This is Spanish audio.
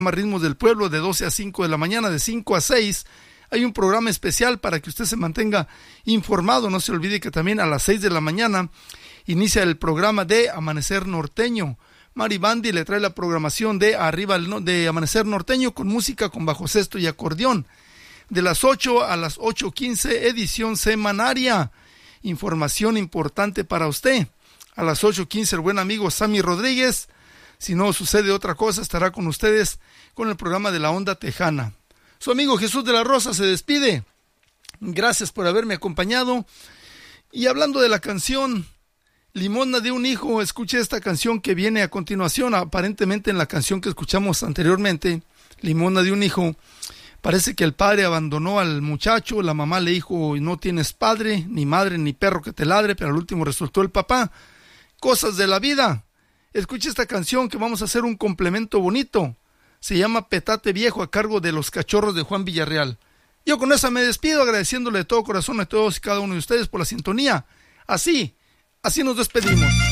Ritmos del Pueblo de 12 a 5 de la mañana, de 5 a 6. Hay un programa especial para que usted se mantenga informado. No se olvide que también a las 6 de la mañana inicia el programa de Amanecer Norteño. Mari Bandi le trae la programación de de Amanecer Norteño con música con bajo sexto y acordeón. De las 8 a las 8:15, edición semanaria. Información importante para usted. A las 8:15 el buen amigo Sammy Rodríguez, si no sucede otra cosa, estará con ustedes con el programa de la Onda Tejana. Su amigo Jesús de la Rosa se despide. Gracias por haberme acompañado. Y hablando de la canción Limosna de un hijo, escuche esta canción que viene a continuación. Aparentemente en la canción que escuchamos anteriormente, Limosna de un hijo, parece que el padre abandonó al muchacho, la mamá le dijo, no tienes padre, ni madre, ni perro que te ladre, pero al último resultó el papá. Cosas de la vida. Escuche esta canción que vamos a hacer un complemento bonito. Se llama Petate Viejo, a cargo de Los Cachorros de Juan Villarreal. Yo con esa me despido, agradeciéndole de todo corazón a todos y cada uno de ustedes por la sintonía. Así nos despedimos.